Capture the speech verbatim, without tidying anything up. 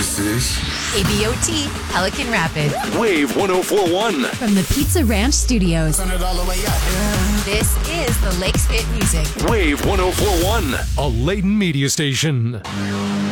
This is A B O T, Pelican Rapids. Wave one oh four point one. From the Pizza Ranch Studios. Turn it all the way up. This is the Lakes Fit Music. Wave one oh four point one. A Layton media station.